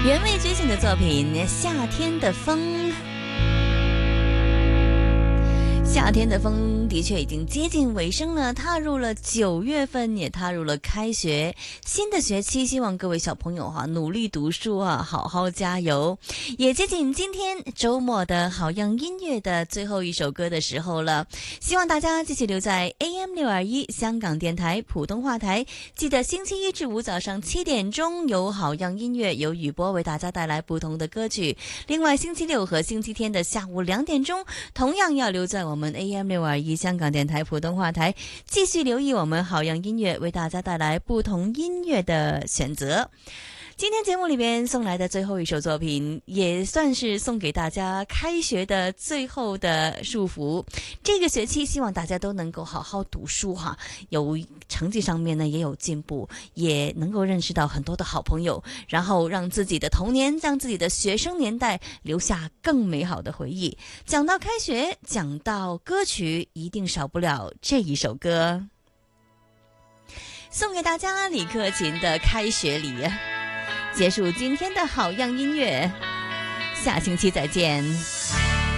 原味觉醒的作品《夏天的风》。夏天的风的确已经接近尾声了，踏入了9月份，也踏入了开学新的学期，希望各位小朋友努力读书好好加油。也接近今天周末的好样音乐的最后一首歌的时候了，希望大家继续留在 AM621 香港电台普通话台，记得星期一至五早上7点钟有好样音乐，由雨波为大家带来不同的歌曲。另外星期六和星期天的下午2点钟同样要留在我们AM621 香港电台普通话台，继续留意我们好样音乐为大家带来不同音乐的选择。今天节目里边送来的最后一首作品，也算是送给大家开学的最后的祝福。这个学期希望大家都能够好好读书有成绩上面呢也有进步，也能够认识到很多的好朋友，然后让自己的童年，让自己的学生年代留下更美好的回忆。讲到开学，讲到歌曲，一定少不了这一首歌，送给大家李克勤的《开学礼》。结束今天的好样音乐，下星期再见。